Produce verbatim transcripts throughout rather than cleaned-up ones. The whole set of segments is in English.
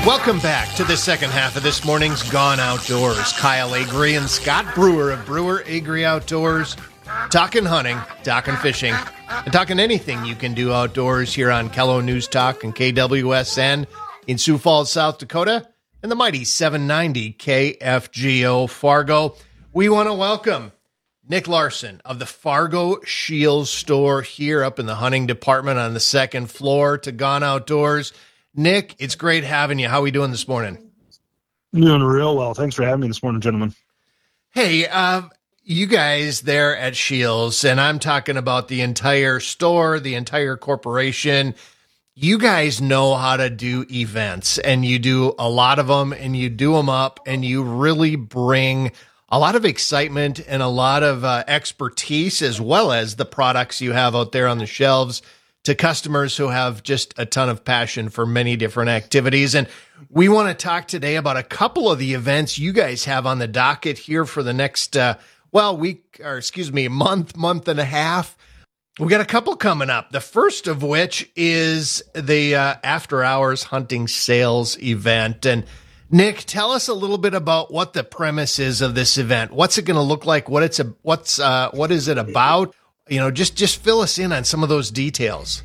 Welcome back to the second half of this morning's Gone Outdoors. Kyle Agri and Scott Brewer of Brewer Agri Outdoors, talking hunting, talking fishing, and talking anything you can do outdoors here on Kello News Talk and K W S N in Sioux Falls, South Dakota, and the mighty seven ninety K F G O Fargo. We want to welcome Nick Larson of the Fargo Shields store here up in the hunting department on the second floor to Gone Outdoors. Nick, it's great having you. How are we doing this morning? Doing real well. Thanks for having me this morning, gentlemen. Hey, uh, you guys there at Shields, and I'm talking about the entire store, the entire corporation. You guys know how to do events, and you do a lot of them, and you do them up, and you really bring a lot of excitement and a lot of uh, expertise, as well as the products you have out there on the shelves, to customers who have just a ton of passion for many different activities. And we want to talk today about a couple of the events you guys have on the docket here for the next, uh, well, week, or excuse me, month, month and a half. We got a couple coming up. The first of which is the uh, After Hours Hunting Sales event. And Nick, tell us a little bit about what the premise is of this event. What's it going to look like? What it's a, what's uh, what is it about? You know, just just fill us in on some of those details.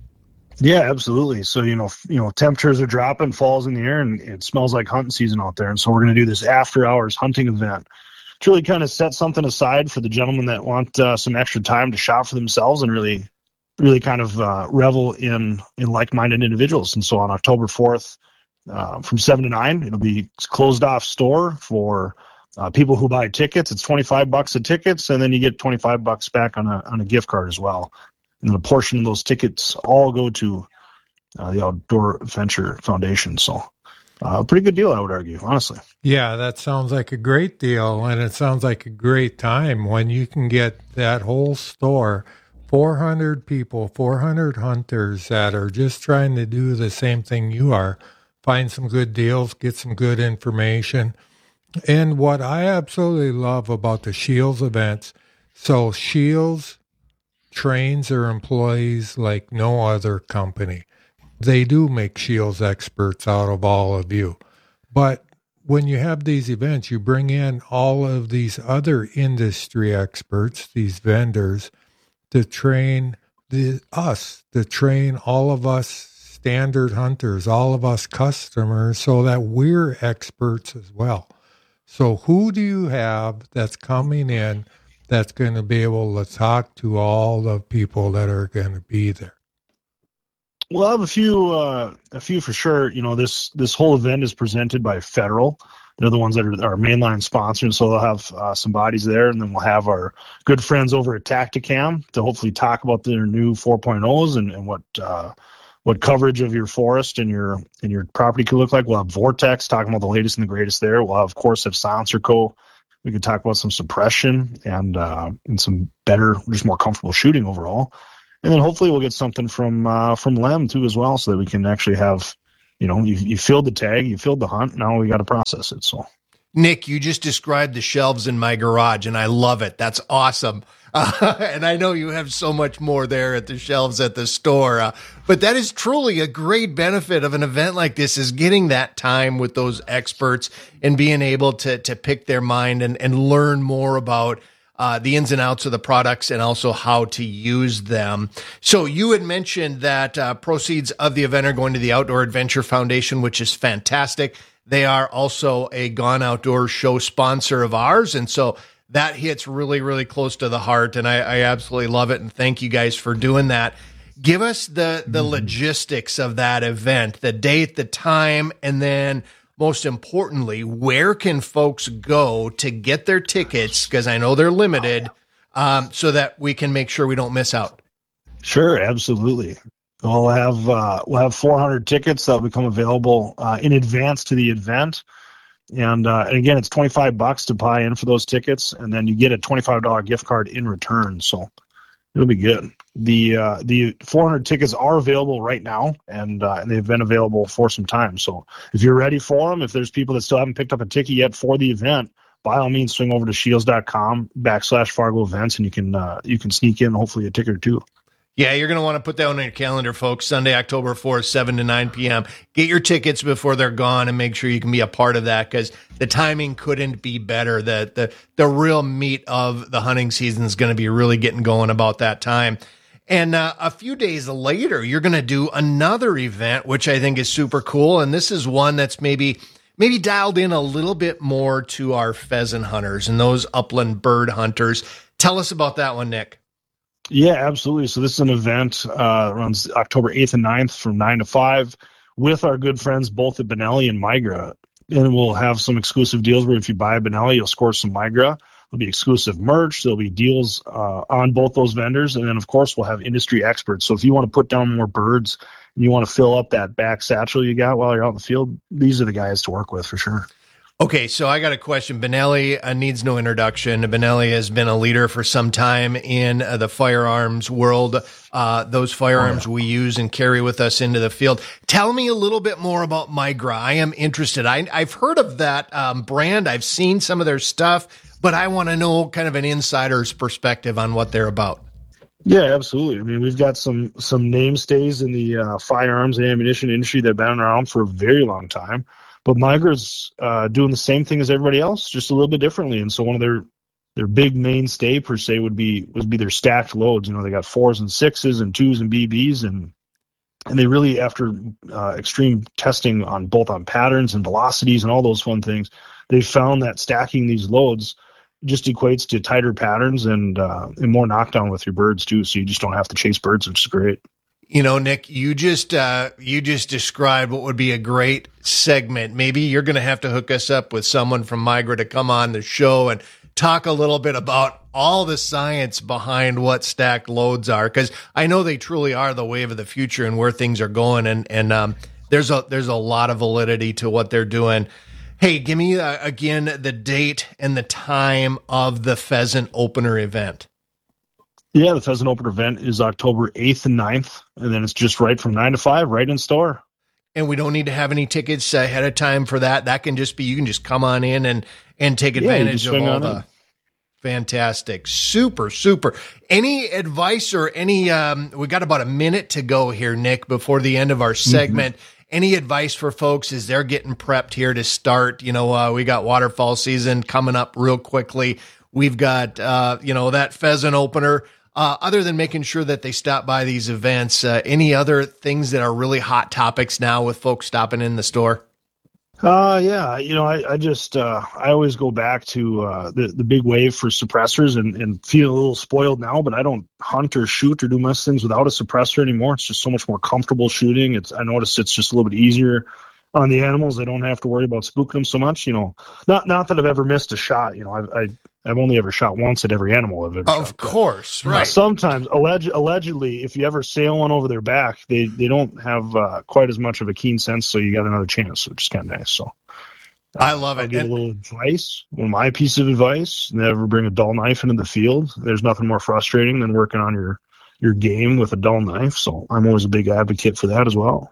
Yeah, absolutely. So, you know, you know, temperatures are dropping, fall's in the air, and it smells like hunting season out there. And so we're going to do this after hours hunting event to really kind of set something aside for the gentlemen that want uh, some extra time to shop for themselves and really, really kind of uh, revel in in like-minded individuals. And so on October fourth, uh, from seven to nine, it'll be closed off store for Uh, people who buy tickets. It's twenty-five bucks a tickets, and then you get twenty-five bucks back on a on a gift card as well. And then a portion of those tickets all go to uh, the Outdoor Adventure Foundation. So uh, a pretty good deal, I would argue, honestly. Yeah, that sounds like a great deal, and it sounds like a great time when you can get that whole store, four hundred people, four hundred hunters that are just trying to do the same thing you are, find some good deals, get some good information. And what I absolutely love about the Shields events, so Shields trains their employees like no other company. They do make Shields experts out of all of you. But when you have these events, you bring in all of these other industry experts, these vendors, to train the, us, to train all of us standard hunters, all of us customers, so that we're experts as well. So who do you have that's coming in that's going to be able to talk to all the people that are going to be there? Well, I have a few, uh, a few for sure. You know, this this whole event is presented by Federal. They're the ones that are our mainline sponsors, so they'll have uh, some bodies there, and then we'll have our good friends over at Tacticam to hopefully talk about their new four point ohs and, and what uh, what coverage of your forest and your and your property could look like. We'll have Vortex talking about the latest and the greatest there. We'll have, of course, have Silencer Co. We could talk about some suppression and uh, and some better, just more comfortable shooting overall. And then hopefully we'll get something from uh, from Lem too as well, so that we can actually have, you know, you you filled the tag, you filled the hunt. Now we got to process it. So, Nick, you just described the shelves in my garage, and I love it. That's awesome. Uh, and I know you have so much more there at the shelves at the store. Uh, but that is truly a great benefit of an event like this, is getting that time with those experts and being able to to pick their mind and, and learn more about uh, the ins and outs of the products and also how to use them. So you had mentioned that uh, proceeds of the event are going to the Outdoor Adventure Foundation, which is fantastic. They are also a Gone Outdoors show sponsor of ours. And so that hits really, really close to the heart, and I, I absolutely love it, and thank you guys for doing that. Give us the the logistics of that event, the date, the time, and then most importantly, where can folks go to get their tickets, because I know they're limited, um, so that we can make sure we don't miss out. Sure, absolutely. We'll have uh, we'll have four hundred tickets that will become available uh, in advance to the event. And, uh, and again, it's twenty-five bucks to buy in for those tickets, and then you get a twenty-five dollars gift card in return. So it'll be good. The uh, the four hundred tickets are available right now, and, uh, and they've been available for some time. So if you're ready for them, if there's people that still haven't picked up a ticket yet for the event, by all means, swing over to shields dot com backslash Fargo events, and you can uh, you can sneak in hopefully a ticket or two. Yeah, you're going to want to put that one on your calendar, folks. Sunday, October fourth, seven to nine p.m. Get your tickets before they're gone and make sure you can be a part of that because the timing couldn't be better. The, the, the real meat of the hunting season is going to be really getting going about that time. And uh, a few days later, you're going to do another event, which I think is super cool. And this is one that's maybe maybe dialed in a little bit more to our pheasant hunters and those upland bird hunters. Tell us about that one, Nick. Yeah, absolutely. So this is an event uh, runs October eighth and ninth from nine to five with our good friends both at Benelli and Migra. And we'll have some exclusive deals where if you buy a Benelli, you'll score some Migra. There'll be exclusive merch. There'll be deals uh, on both those vendors. And then, of course, we'll have industry experts. So if you want to put down more birds and you want to fill up that back satchel you got while you're out in the field, these are the guys to work with for sure. Okay, so I got a question. Benelli uh, needs no introduction. Benelli has been a leader for some time in uh, the firearms world. Uh, those firearms oh, yeah. we use and carry with us into the field. Tell me a little bit more about Migra. I am interested. I, I've heard of that um, brand. I've seen some of their stuff, but I want to know kind of an insider's perspective on what they're about. Yeah, absolutely. I mean, we've got some some mainstays in the uh, firearms and ammunition industry that have been around for a very long time. But Migra's uh, doing the same thing as everybody else, just a little bit differently. And so one of their their big mainstay per se would be would be their stacked loads. You know, they got fours and sixes and twos and B Bs, and and they really, after uh, extreme testing on both on patterns and velocities and all those fun things, they found that stacking these loads just equates to tighter patterns and uh, and more knockdown with your birds too. So you just don't have to chase birds, which is great. You know, Nick, you just uh, you just described what would be a great segment. Maybe you're going to have to hook us up with someone from Migra to come on the show and talk a little bit about all the science behind what stacked loads are, because I know they truly are the wave of the future and where things are going. And and um, there's a there's a lot of validity to what they're doing. Hey, give me uh, again the date and the time of the pheasant opener event. Yeah, the Pheasant Opener event is October eighth and ninth, and then it's just right from nine to five, right in store. And we don't need to have any tickets ahead of time for that. That can just be, you can just come on in and, and take advantage yeah, of all the... In. Fantastic. Super, super. Any advice or any, um, we got about a minute to go here, Nick, before the end of our segment. Mm-hmm. Any advice for folks as they're getting prepped here to start? You know, uh, we got waterfowl season coming up real quickly. We've got, uh, you know, that pheasant opener. Uh, other than making sure that they stop by these events, uh, any other things that are really hot topics now with folks stopping in the store? Uh, yeah, you know, I, I just, uh, I always go back to uh, the, the big wave for suppressors and, and feel a little spoiled now, but I don't hunt or shoot or do most things without a suppressor anymore. It's just so much more comfortable shooting. It's I noticed it's just a little bit easier on the animals. I don't have to worry about spooking them so much, you know, not, not that I've ever missed a shot. You know, I, I, I've only ever shot once at every animal I've ever of shot. Course, but, right. Uh, sometimes, alleged, allegedly, if you ever sail one over their back, they, they don't have uh, quite as much of a keen sense, so you got another chance, which is kind of nice. So, uh, I love it. I'll give and- a little advice. Well, my piece of advice: never bring a dull knife into the field. There's nothing more frustrating than working on your your game with a dull knife. So, I'm always a big advocate for that as well.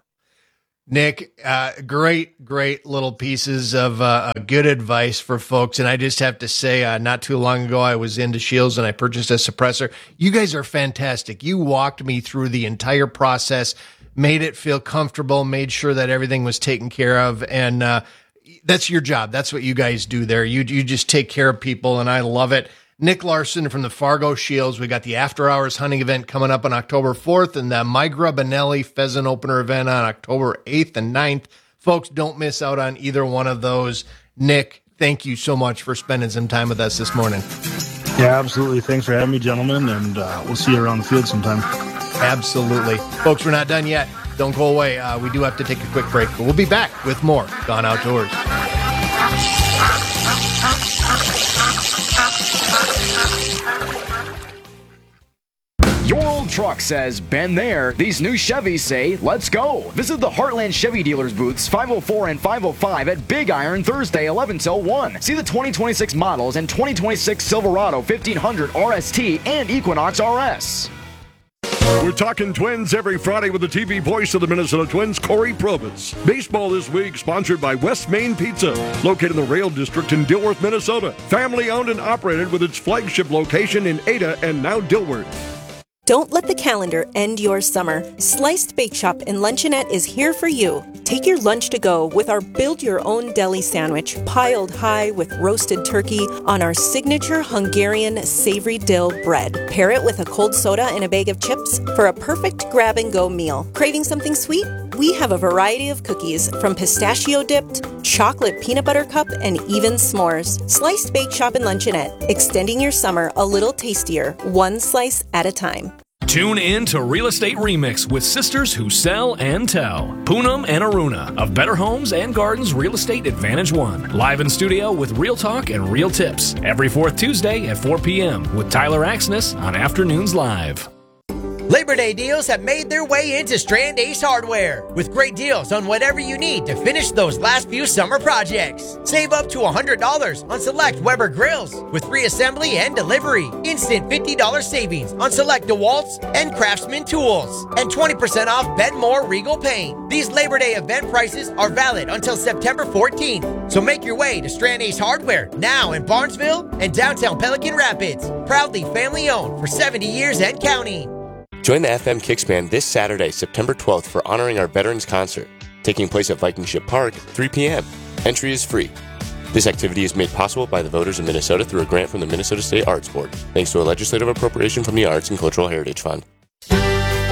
Nick, uh, great, great little pieces of uh, good advice for folks. And I just have to say, uh, not too long ago, I was into Shields and I purchased a suppressor. You guys are fantastic. You walked me through the entire process, made it feel comfortable, made sure that everything was taken care of. And uh, that's your job. That's what you guys do there. You, you just take care of people, and I love it. Nick Larson from the Fargo Shields. We got the After Hours hunting event coming up on October fourth and the Migra Benelli Pheasant Opener event on October eighth and ninth. Folks, don't miss out on either one of those. Nick, thank you so much for spending some time with us this morning. Yeah, absolutely. Thanks for having me, gentlemen, and uh, we'll see you around the field sometime. Absolutely. Folks, we're not done yet. Don't go away. Uh, we do have to take a quick break, but we'll be back with more Gone Outdoors. Your old truck says, been there. These new Chevys say, let's go. Visit the Heartland Chevy dealers booths five oh four and five oh five at Big Iron Thursday, eleven till one. See the twenty twenty-six models and twenty twenty-six Silverado fifteen hundred R S T and Equinox R S. We're talking Twins every Friday with the T V voice of the Minnesota Twins, Corey Probitz. Baseball this week sponsored by West Main Pizza, located in the Rail District in Dilworth, Minnesota. Family owned and operated with its flagship location in Ada and now Dilworth. Don't let the calendar end your summer. Sliced Bake Shop and Luncheonette is here for you. Take your lunch to go with our build-your-own deli sandwich, piled high with roasted turkey on our signature Hungarian savory dill bread. Pair it with a cold soda and a bag of chips for a perfect grab-and-go meal. Craving something sweet? We have a variety of cookies, from pistachio-dipped, chocolate peanut butter cup, and even s'mores. Sliced Bake Shop and Luncheonette, extending your summer a little tastier, one slice at a time. Tune in to Real Estate Remix with sisters who sell and tell. Poonam and Aruna of Better Homes and Gardens Real Estate Advantage One. Live in studio with real talk and real tips. Every fourth Tuesday at four p.m. with Tyler Axness on Afternoons Live. Labor Day deals have made their way into Strand Ace Hardware with great deals on whatever you need to finish those last few summer projects. Save up to one hundred dollars on select Weber grills with free assembly and delivery. Instant fifty dollars savings on select DeWalt's and Craftsman tools. And twenty percent off Benmore Regal paint. These Labor Day event prices are valid until September fourteenth. So make your way to Strand Ace Hardware now in Barnesville and downtown Pelican Rapids. Proudly family owned for seventy years and counting. Join the F M Kicks Band this Saturday, September twelfth, for Honoring Our Veterans Concert, taking place at Viking Ship Park at three p.m. Entry is free. This activity is made possible by the voters of Minnesota through a grant from the Minnesota State Arts Board, thanks to a legislative appropriation from the Arts and Cultural Heritage Fund.